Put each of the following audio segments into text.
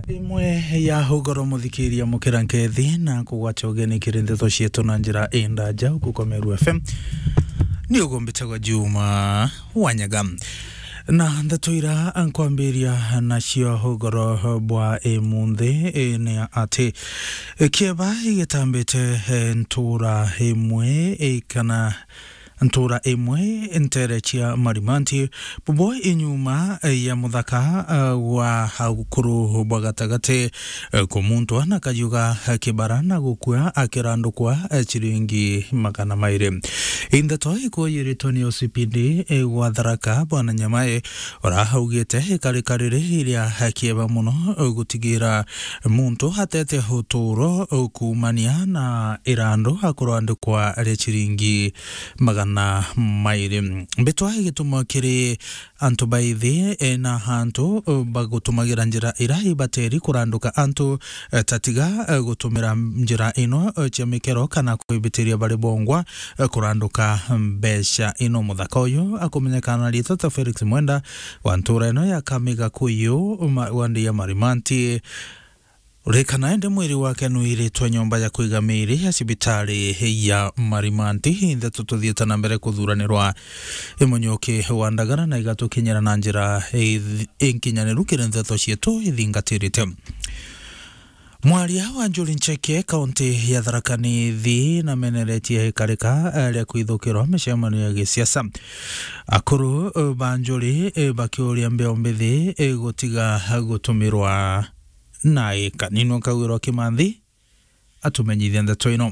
Imwe ya hugoro muthikiria mukira nkethi na kugwacha ugeni kirindeto cietu na njira indaja huku Meru FM ni ugombitagwa Juma Wanyaga na ndatuira ankwambiria nacio hugoro bwa munthi ni ati kieba igitambite ntura imwe kana ntura imwe nterechia marimanti bubo inyuma ya muthaka wa haukuru bwagatagate kumuntu na kayuga kibarana gukua akirandukwa chiringi magana maire indato ikoyiritwo ni OCPD wa Tharaka bwana Nyamae orahaugite karikarire iria kieba muno gutigira muntu hatete huturo kumania na irando akurandukwa chiringi magana na maire betwa gituma kiri antu baithi na hantu bagutumagira njira irahi bateri kuranduka antu tatiga gutumira njira ino chemikero kana kuibitiria bari bongwa kuranduka mbesha ino muthaka uyu akumenyekana ritata Felix Mwenda wa ntura ino ya Kamiga Kuyu wandi ya Marimanti Rekana ende mwiri wake nuiritwa nyumba ya kuiga miiri ya sibitari ya Marimanti inda tututhieta na mbere kuthuranirwa imunyoki wa Ndagara na igatukinyira na njira inkinyaniru kirintheto cietu ithingatirite Mwaria wa Njuri Ncheke kaunti ya Tharaka Nithi na meneretie hikarika ria kuithukirwa micemano ya gisiasa akuru ba Njuri bakiuria mbeo mbithi gutiga gutumirwa nae kanino kawiro Kimanthi atumenyithia ndeto ino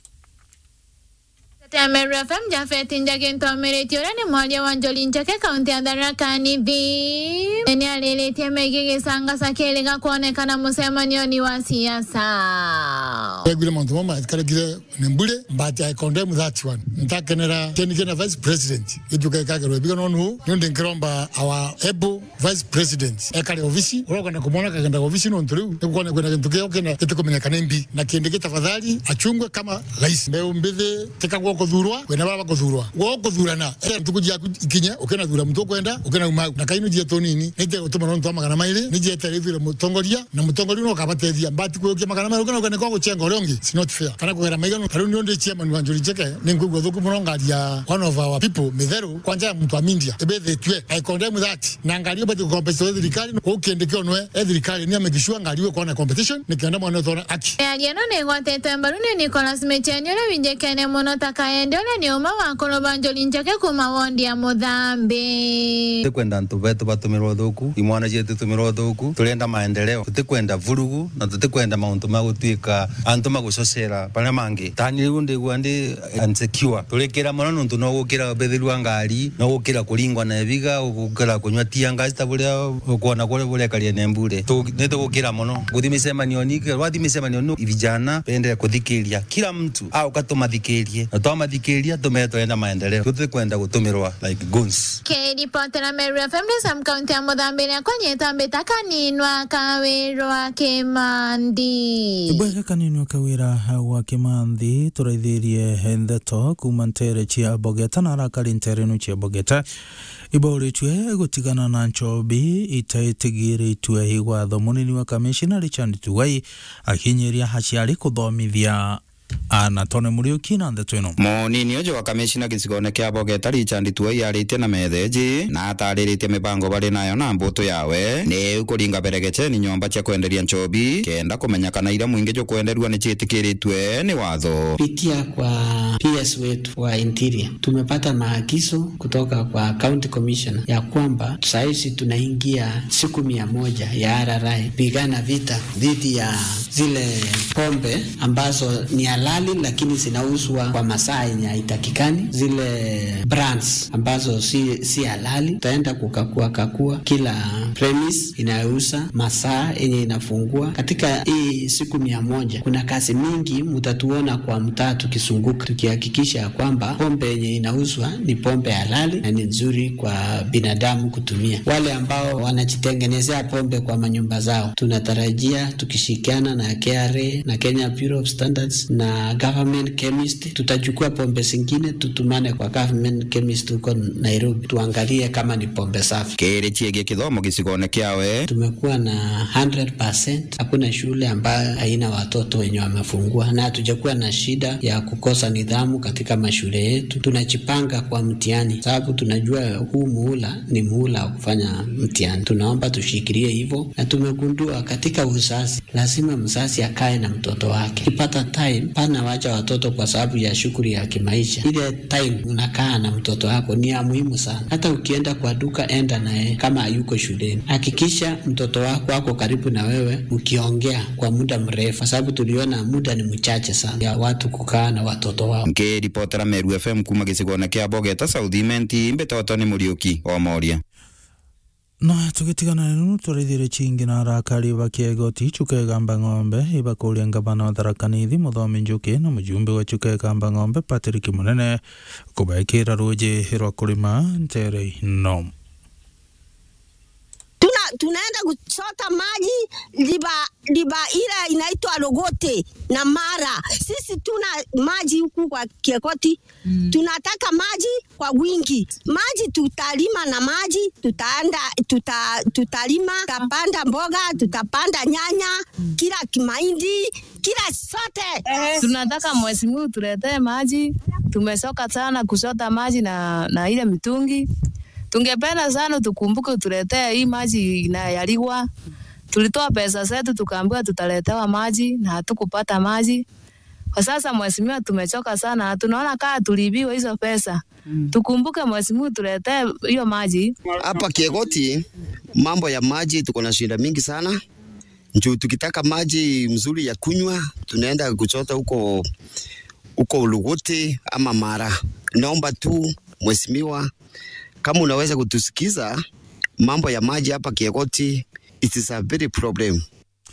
Meru FM Jafet Njage ntomereti ora ni mwalia wa Njuri Ncheke kaunti ya Tharaka Nithi ni alilete megege sanga sakelega kuonekana musemanio ni wa siasa Egule muntu mama ikaragire nembule mbati I condemn that one ntakenera tenikena vice president iduka kagero bigano no nonde nkromba our able vice president ekale ofisi urokana kumona kagenda ofisi no nturu ekukona kwenda ntuke okena etukomenyekana mbi na kiendeke tafadhali achungwe kama rais mbeo mbithe tekagwo kuthurwa kwena baba kuthurwa wo kuthurana ntukujia ikinya okena thura mtu kwenda okena umagu na kainu je tonini nite utuma no ntwa magana maire nije terevire mutongoria na mutongoria no kabatethia mbati kuyokia magana maire okena kwenda kwa guchenga orongi it's not fair kana kwera maigano karuni onde chairman wa Njuri Ncheke ningugwa thuku murongaria one of our people Mitheru kwanja mtu amindia ebethe twe I condemn that na ngario bati competition thirikari ukiendeke onwe thirikari ni amegishwa ngariwe kwa competition nikienda mwana thona aki aliano ne gwatete mbarune Nicholas Mechenyo le winjekene muno takaende ole ni uma wa koloba Njuri Ncheke kuma wondi ya Muthambi tukwenda ntu betu batumirwa thuku imwana jetu tumirwa thuku tulenda maendeleo tukwenda vurugu na tukwenda mauntu magutwika antu magusocera pale mangi tani runde gwandi insecure tulekera muno nuntu no gukira bethirwa ngari no gukira kuringwa na ebiga gukira kunywa tianga zitaburia kuona kule bule kalia nembure neto gukira muno guthimisema nike wathimisema no vijana pende kuthikiria kila mtu au katomathikirie na twamathikiria tumetwenda maendeleo tukwenda gutumirwa like guns Reporter Meru FM Sam County ya Muthambi na kwenye tambeta kaninwa kawirwa Kimandi Bwega kaninwa kawira wa Kimanthi turaithirie ndeto kuma nterechia Bogeta na arakari nterenu chia Bogeta iboretwe gutigana na Nchobi itaitigirĩtwe igwatho munini wa kamishina Richard Tuwai akinyeria haciari kuthomithia ana tone Muriuki na ndeto ino munini ojo wa kamishina gicigone kia Bogeta Richard Tuwai arite na metheji na ataririte mibango bari nayo na mbuto yawe ni ukuringa beregeche ni nyomba cia kwenderia Nchobi kenda kumenyakana ira mwingi jo kwenderwa ni chitikiritwe ni watho pitia kwa PS wetu wa Interior tumepata maagizo kutoka kwa County Commissioner ya kwamba saizi tunaingia siku 100 ya RRI pigana vita dhidi ya zile pombe ambazo ni halali lakini zinauzwa kwa masaa yenye haitakikani, zile brands ambazo si halali. Tutaenda kukakua kila premise inayouza masaa yenye inafungua. Katika hii siku 100 kuna kazi mingi mtatuona kwa mtaa tukizunguka tukihakikisha tuhakikisha kwamba pombe yenye inauzwa ni pombe halali na ni nzuri kwa binadamu kutumia. Wale ambao wanajitengenezea pombe kwa manyumba zao, tunatarajia tukishirikiana na KRA na Kenya Bureau of Standards na government chemist, tutachukua pombe zingine tutumane kwa government chemist huko Nairobi, tuangalie kama ni pombe safi. Kere chiege kithomo gisigone kiawe, tumekuwa na 100%. Hakuna shule ambayo haina watoto wenye wamefungua, na hatujakuwa na shida ya kukosa nidhamu katika mashule yetu. Tunajipanga kwa mtihani sababu tunajua huu muhula ni muhula wa kufanya mtihani. Tunaomba tushikilie hivyo, na tumegundua katika uzazi lazima mzazi akae na mtoto wake. Kipata time pana wacha watoto kwa sababu ya shughuli ya kimaisha. Ile time unakaa na mtoto wako ni ya muhimu sana. Hata ukienda kwa duka, enda naye kama hayuko shuleni. Hakikisha mtoto wako ako karibu na wewe ukiongea kwa muda mrefu, sababu tuliona muda ni mchache sana ya watu kukaa na watoto wao. Nke ripotera Meru FM kuma gisigone kia Bogeta Southimenti Mbetoto ni Muriuki wa Moria. Na tugitigana nenu turithire chingi na arakari bakiegoti Chukegamba Ng'ombe ibakuria ngabana wa Tharaka Nithi Muthomi Njuki na mujumbe wa Chukegamba Ng'ombe Patrick Munene kubekira ruje rwa kurima ntere no. Tunaenda kuchota maji liba ile inaitwa Logote na Mara. Sisi tuna maji huku kwa Kiekoti. Tunataka maji kwa wingi. Maji tutalima na maji tutalima, tutapanda mboga, tutapanda nyanya, kila kimaindi, kila sote. Tunataka mheshimiwa tuletee maji. Tumesoka sana kuchota maji na ile mitungi. Tungependa sana tukumbuke tuletee hii maji inayaligwa. Tulitoa pesa zetu tukaambiwa tutaletewa maji na hatukupata maji. Kwa sasa mheshimiwa tumechoka sana, tunaona kama tulibiwa hizo pesa. Tukumbuke mheshimiwa tuletee hiyo maji. Hapa Kiegoti mambo ya maji tuko na shida mingi sana. Njoo tukitaka maji mzuri ya kunywa tunaenda kuchota huko Logote ama Mara. Naomba tu mheshimiwa kama unaweza kutusikiza mambo ya maji hapa Kiegoti, it is a very problem.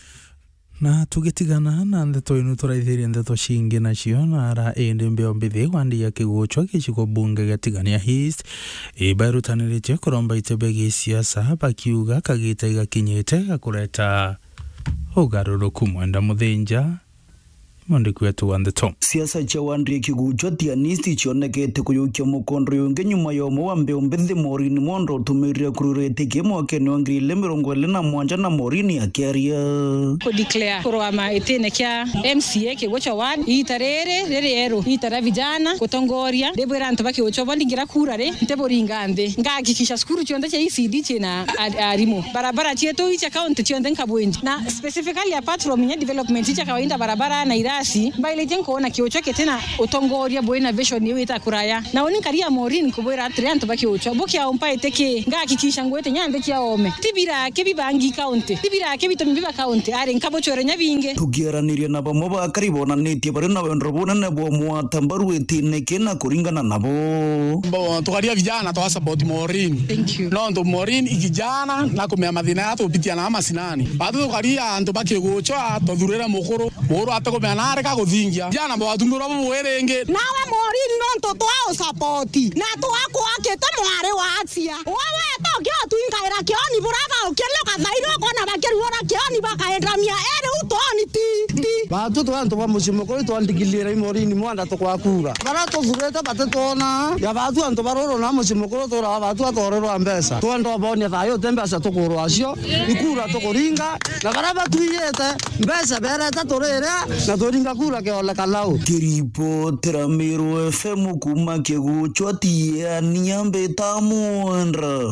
Na tugitigana na ndeto inu turaithirie ndeto cingi nacio na ara indi mbeo mbithi wandi ya kiguchwa gicigo bunge gatigania East ibarutaniritie kuromba itebe gi siasa bakiuga kagita igakinyite gakureta ugaruruku mwenda muthinja Mondi kwetu wa ndeto. Siasa cha wandri kiguchwa tianisti chionekete kuyukia mukondo yunge nyuma yomo wa mbeo mbithi Morini Mondo tumiria kururete kemo wakene wangrile mirongwele na mwanja na Morini ya kiaria. Kudeclare kurwama itene kia MCA kiguchwa wadi itarere rere ero itara vijana kutongoria debwera ntobaki ucho bandingira kurare nteboringande ngakikisha skuru chionde cha ECD chena arimo barabara cheto icha county chionde nkabwenji na specifically apart from development icha kawaida barabara na irasi baile jenko na kiocho ketena utongoria boina vision yewe itakuraya na oninkaria Morini kubwera trianto baki ucho boki aumpa iteke ngakikisha ngwete nyambe kia ome tibira kebibangi county tibira kebitombiba county are nkabochore nyabinge tugiaraniria na bamo bakaribona netie bare na ndrobona na bo mwatambaru etine kena kuringana nabo tukaria vijana to support Morini. Thank you. No ndo Morini ikijana na kumea madhina yato pitia na masinani bado tukaria ndo baki ucho atodhurera mukuru moro atakomea nare ka guthingia jana bo atundura bo werenge nawe Morini no ntoto wao support na to wako akete mware wa atia wewe atokio tuingaira kioni buraba ukelo kathairo kona bakeru ora kioni bakaendramia ere utoni ti Batu tuanto ba mushimoko twandikilira Morini mwanda to kwakura bara to zureta batetona ya batu anto baroro na mushimoko to ra batu atorero mbesa twando bonia thayo tembesa to kuro acio ikura to kuringa na bara batu yete mbesa bereta torere na toringa kura ke ole kalau kiripo Meru FM kuma kiguchwa tiania Mbetamonra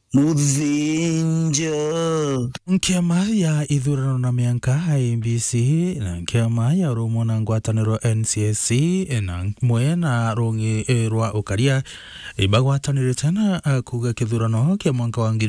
muthinja Nkiama ya ithurano na mianka IEBC na nkiama ya rumo na ngwataniro NCSC na mwena rongi rwa ukaria ibagwatanire tena kuga kithurano kia mwaka wa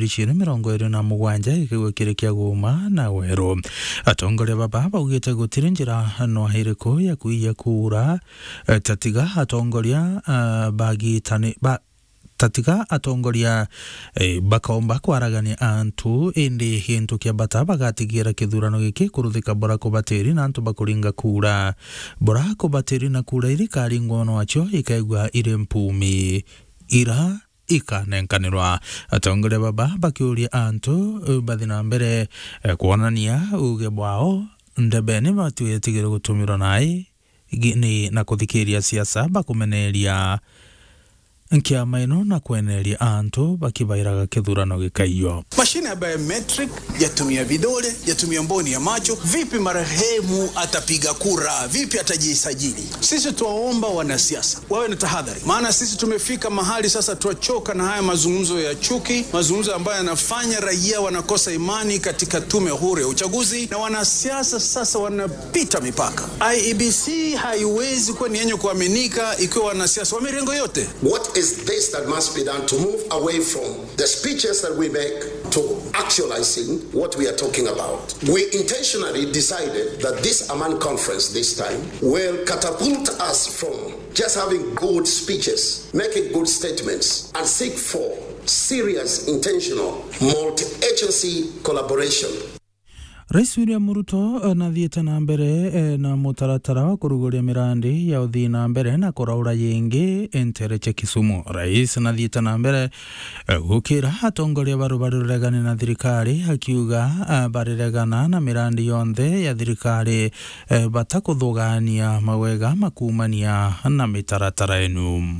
2027 ikiwa kirikia guma na wero atongoria baba baugite gutire njira no hiriko ya kuiya kura tatiga atongoria bagitani tatiga atongoria bakaomba kwaragania antu indi hintu kia bata bagatigira kithurano giki kuruthika Barack Obateri na antu bakuringa kura Barack Obateri na kura irikari ngono acho ikaigwa ire mpumi ira ikanenkanirwa atongoria baba bakiuria antu bathina mbere kuonania uge bwao ndebene matuyetigire gutumirwa nai ni na kuthikiria siasa bakumeneria nkiama ino na kueneria antu bakibairaga kithurano gikaiyo. Mashine ya biometric yatumia vidole, yatumia mboni ya macho. Vipi marehemu atapiga kura? Vipi atajisajili? Sisi tuwaomba wanasiasa wawe na tahadhari, maana sisi tumefika mahali sasa tuachoka na haya mazungumzo ya chuki, mazungumzo ambayo yanafanya raia wanakosa imani katika tume huru ya uchaguzi, na wanasiasa sasa wanapita mipaka. IEBC haiwezi kuwa ni yenye kuaminika ikiwa wanasiasa wa mirengo yote. What is this that must be done to move away from the speeches that we make to actualizing what we are talking about? We intentionally decided that this Amman conference this time will catapult us from just having good speeches, making good statements, and seek for serious, intentional, multi-agency collaboration. Rais William Ruto nathiete na mbere na mutaratara wa kuruguria mirandi ya uthii na mbere na kuraura yingi entereche Kisumu. Rais nathiete na mbere gukira atongoria barubaruregane na thirikari akiuga bariregana na mirandi yonthe ya thirikari batakuthugania mawega makumania na mitaratara enu.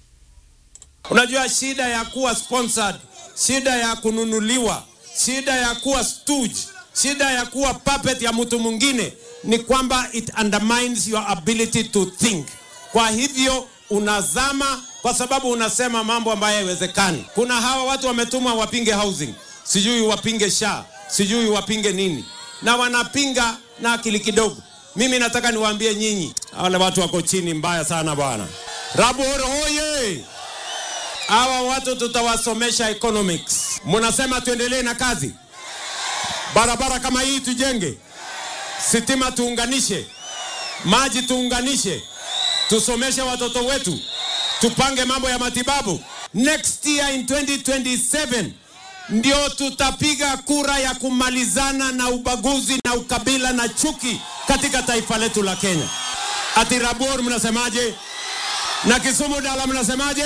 Unajua shida ya kuwa sponsored, shida ya kununuliwa, shida ya kuwa stooge, shida ya kuwa puppet ya mtu mwingine ni kwamba it undermines your ability to think. Kwa hivyo unazama kwa sababu unasema mambo ambayo haiwezekani. Kuna hawa watu wametumwa wapinge housing, sijui wapinge SHA, sijui wapinge nini, na wanapinga na akili kidogo. Mimi nataka niwaambie nyinyi, wale watu wako chini mbaya sana bwana. Raboro hoye! Hawa watu tutawasomesha economics. Mnasema tuendelee na kazi. Barabara kama hii tujenge, sitima tuunganishe, maji tuunganishe, tusomeshe watoto wetu, tupange mambo ya matibabu. Next year in 2027 ndio tutapiga kura ya kumalizana na ubaguzi na ukabila na chuki katika taifa letu la Kenya. Ati Rabor mnasemaje? Na Kisumu Dala mnasemaje?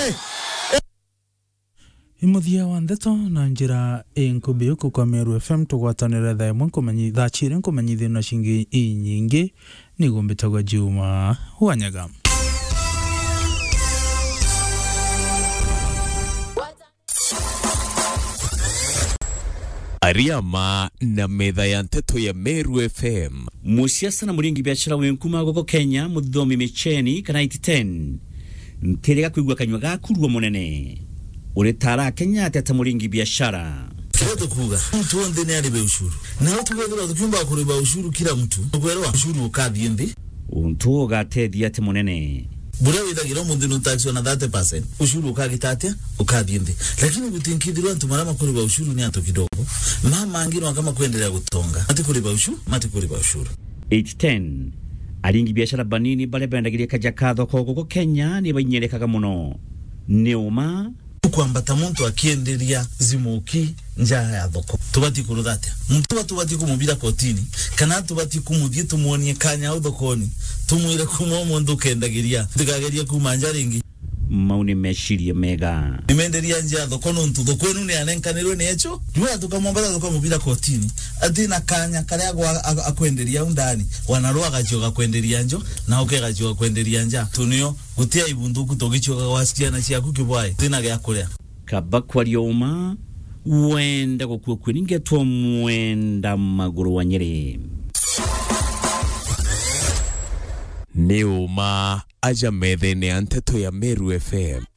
Imuthia wa ndeto na njira inkubi kwa Meru FM tugwatanira thaa imwe kumenyitha chire kumenyithia na shingi nyingi nigumbitagwa Juma Wanyaga. Ariama na metha ya nteto ya Meru FM. Musiasa na muringi biashara wenkuma goko Kenya muthomi Micheni kana 10 nterega kuigwa kanywa gakurwa munene uretara Kenya atata muringi biashara Kireto kuga mtu wonde ne aribe ushuru na utugethura tukumba kuriba ushuru kila mtu kwera ushuru ukadhi ndi untu gatedia te munene bure withagira mundu no tax na 30% ushuru ukagitatia ukadhi ndi lakini gutinkidhirwa ntu marama kuriba ushuru ni ato kidogo mama ngino kama kuendelea gutonga ati kuriba ushuru 810 aringi biashara banini bale bendagiria kajakatho koko Kenya ni banyerekaga muno neuma kwambata muntu akienderia zimuki njaa ya thoko tubati kuruthate muntu tubati kumubira kotini kana tubati kumuthie tumuonie kanya au thokoni tumwire kumo mundu kendagiria ndigageria kumanja ringi mauni meshiria mega imenderia njaa thoko nuntu thokonu ni anenkanirwe necho jua tukamwambata tukamubira kotini atina kanya karia akwenderia undani wanarwaga joga kwenderia njo na ukega joga kwenderia nja tunio gutia ibunduku togichoga wasikiana ciaku kibwai tina gya kuria kaba kwarioma wenda gukua kwininge twa mwenda maguru wa Nyeri Neuma aja methene anteto ya Meru FM.